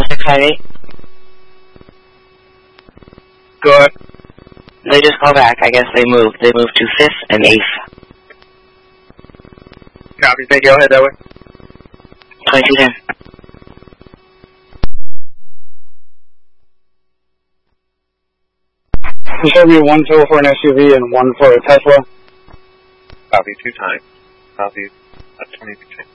658. Go ahead. They just called back. I guess they moved. They moved to 5th and 8th. Copy. Thank you. I'll head that way. 2210. Show me 1 total for an SUV and 1 for a Tesla. Copy. 2 times. Copy. 2210.